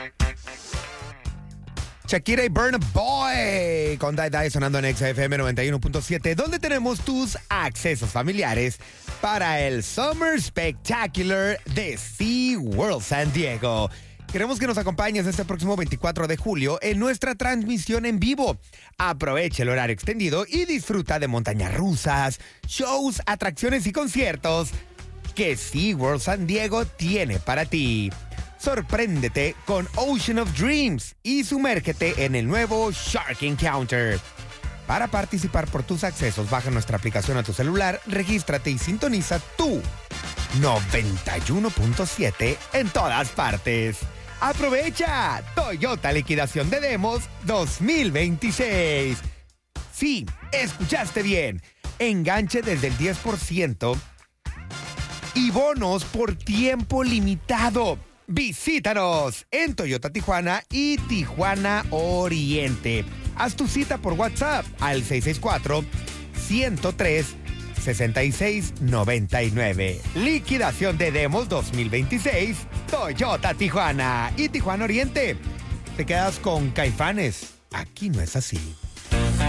Shakira y Burna Boy con Die Die sonando en XFM 91.7, donde tenemos tus accesos familiares para el Summer Spectacular de SeaWorld San Diego. Queremos que nos acompañes este próximo 24 de julio en nuestra transmisión en vivo. Aprovecha el horario extendido y disfruta de montañas rusas, shows, atracciones y conciertos que SeaWorld San Diego tiene para ti. Sorpréndete con Ocean of Dreams y sumérgete en el nuevo Shark Encounter. Para participar por tus accesos, baja nuestra aplicación a tu celular, regístrate y sintoniza tu 91.7 en todas partes. ¡Aprovecha! Toyota Liquidación de Demos 2026. Sí, escuchaste bien. Enganche desde el 10% y bonos por tiempo limitado. Visítanos en Toyota Tijuana y Tijuana Oriente. Haz tu cita por WhatsApp al 664-103-6699. Liquidación de Demos 2026, Toyota Tijuana y Tijuana Oriente. Te quedas con Caifanes. Aquí no es así.